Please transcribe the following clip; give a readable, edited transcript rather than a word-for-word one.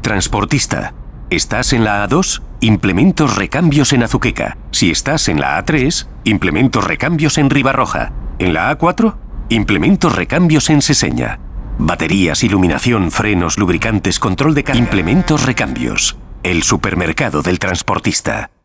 Transportista. ¿Estás en la A2? Implementos recambios en Azuqueca. Si estás en la A3, implementos recambios en Ribarroja. En la A4, implementos recambios en Seseña. Baterías, iluminación, frenos, lubricantes, control de carga. Implementos recambios. El supermercado del transportista.